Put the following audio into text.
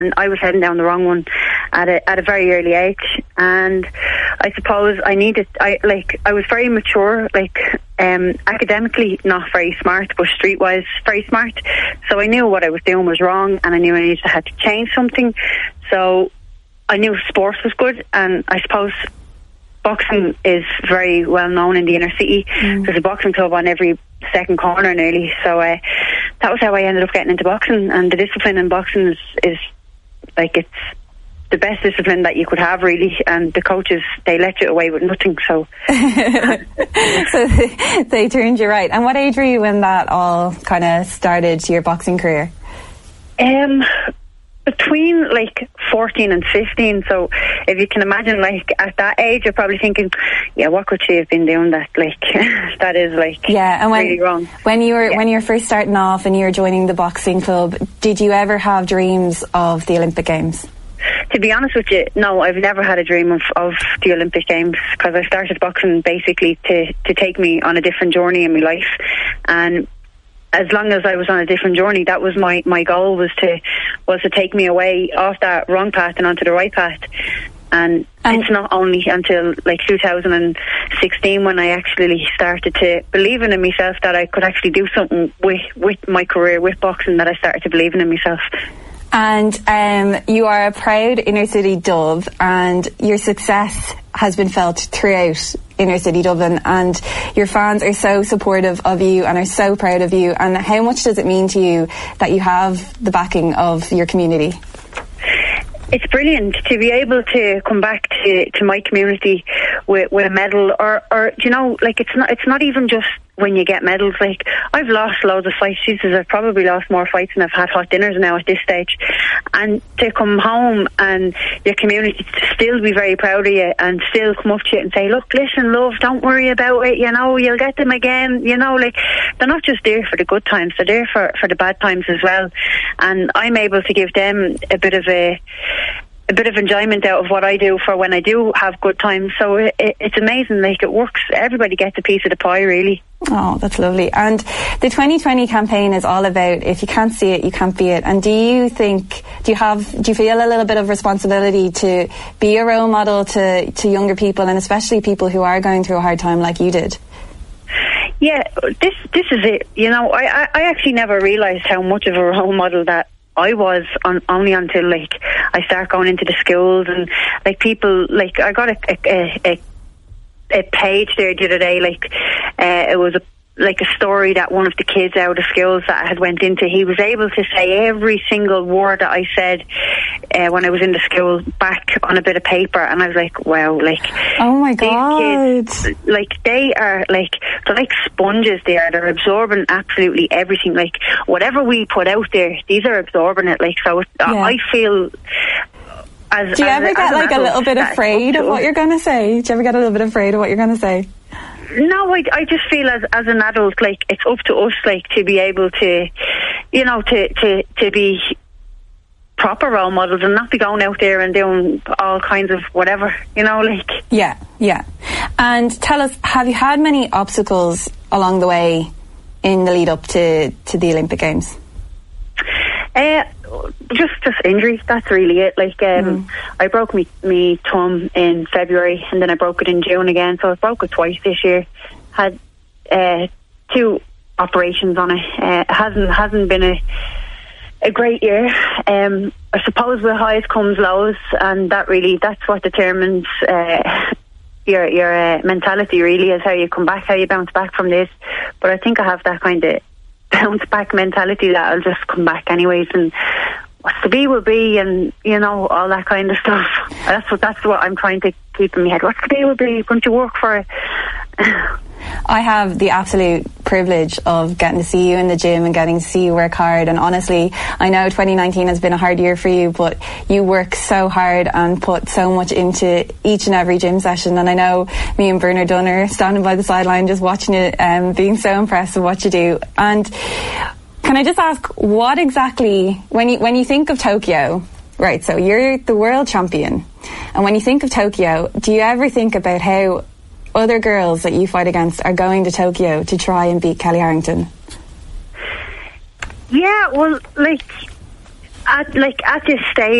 and I was heading down the wrong one at a very early age. And I suppose I was very mature, academically not very smart, but streetwise very smart. So I knew what I was doing was wrong, and I knew I had to change something. So I knew sports was good, and I suppose boxing is very well known in the inner city. There's a boxing club on every second corner nearly. So that was how I ended up getting into boxing. And the discipline in boxing is it's the best discipline that you could have, really. And the coaches, they let you away with nothing. So so they turned you right. And what age were you when that all kind of started your boxing career? Between 14 and 15. So if you can imagine, at that age, you're probably thinking, yeah, what could she have been doing that? That is and really wrong. When you were first starting off and you were joining the boxing club, did you ever have dreams of the Olympic Games? To be honest with you, no, I've never had a dream of the Olympic Games, because I started boxing basically to take me on a different journey in my life. And as long as I was on a different journey, that was my goal, was to take me away off that wrong path and onto the right path. And it's not only until 2016 when I actually started to believe in myself that I could actually do something with my career with boxing, that I started to believe in myself. And you are a proud inner city Dub, and your success has been felt throughout inner city Dublin, and your fans are so supportive of you and are so proud of you. And how much does it mean to you that you have the backing of your community? It's brilliant to be able to come back to my community with a medal, or it's not even just when you get medals. I've lost loads of fights. Jesus, I've probably lost more fights than I've had hot dinners now at this stage. And to come home and your community to still be very proud of you and still come up to you and say, look, listen, love, don't worry about it, you'll get them again. They're not just there for the good times, they're there for the bad times as well. And I'm able to give them a bit of enjoyment out of what I do for when I do have good times. So it's amazing. It works. Everybody gets a piece of the pie, really. Oh, that's lovely. And the 2020 campaign is all about, if you can't see it, you can't be it. And do you feel a little bit of responsibility to be a role model to younger people, and especially people who are going through a hard time like you did? Yeah, this is it. I actually never realised how much of a role model that I was only until I start going into the schools, and people I got a page there the other day. It was a story that one of the kids out of schools that I had went into, he was able to say every single word that I said when I was in the school back on a bit of paper, and I was like, wow, oh my god, these kids, they are they're like sponges. They're absorbing absolutely everything. Whatever we put out there, these are absorbing it. I feel. Do you ever get a little bit afraid of what you're going to say? Do you ever get a little bit afraid of what you're going to say? No, I just feel as an adult, it's up to us, to be able to, to be proper role models and not be going out there and doing all kinds of whatever, Yeah. And tell us, have you had many obstacles along the way in the lead up to the Olympic Games? Just injury. That's really it. I broke me thumb in February, and then I broke it in June again. So I broke it twice this year. Had 2 operations on it. It hasn't been a great year. I suppose with highs comes lows, and that's what determines your mentality. Really, is how you come back, how you bounce back from this. But I think I have that kind of bounce back mentality that I'll just come back anyways, and what's to be will be, and all that kind of stuff. That's what I'm trying to keep in my head. What's to be will be. Won't you work for it? I have the absolute privilege of getting to see you in the gym and getting to see you work hard, and honestly, I know 2019 has been a hard year for you, but you work so hard and put so much into each and every gym session. And I know me and Bernard Dunn are standing by the sideline just watching it, being so impressed with what you do. And can I just ask, what exactly, when you think of Tokyo, right, so you're the world champion, and when you think of Tokyo, do you ever think about how other girls that you fight against are going to Tokyo to try and beat Kelly Harrington? Yeah, well, at this stage,